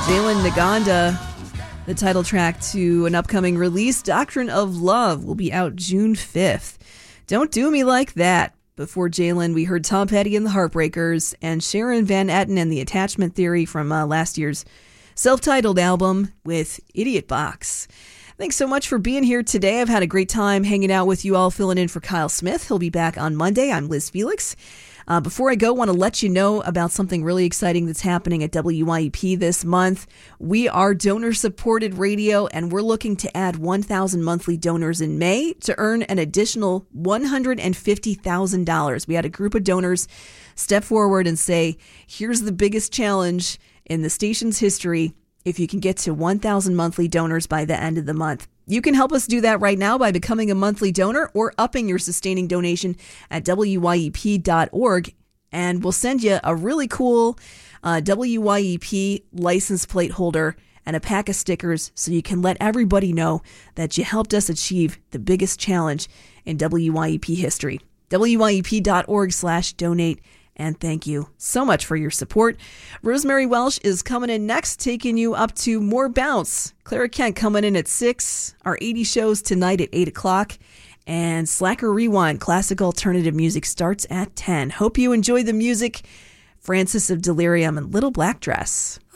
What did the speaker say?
Jalen Naganda, the title track to an upcoming release, Doctrine of Love, will be out June 5th. Don't Do Me Like That. Before Jalen, we heard Tom Petty and the Heartbreakers and Sharon Van Etten and the Attachment Theory from last year's self-titled album with Idiot Box. Thanks so much for being here today. I've had a great time hanging out with you all, filling in for Kyle Smith. He'll be back on Monday. I'm Liz Felix. Before I go, I want to let you know about something really exciting that's happening at WYEP this month. We are donor-supported radio, and we're looking to add 1,000 monthly donors in May to earn an additional $150,000. We had a group of donors step forward and say, here's the biggest challenge in the station's history if you can get to 1,000 monthly donors by the end of the month. You can help us do that right now by becoming a monthly donor or upping your sustaining donation at WYEP.org. And we'll send you a really cool WYEP license plate holder and a pack of stickers so you can let everybody know that you helped us achieve the biggest challenge in WYEP history. WYEP.org/donate. And thank you so much for your support. Rosemary Welsh is coming in next, taking you up to more bounce. Clara Kent coming in at 6. Our 80 shows tonight at 8 o'clock. And Slacker Rewind, classic alternative music, starts at 10. Hope you enjoy the music. Francis of Delirium and Little Black Dress.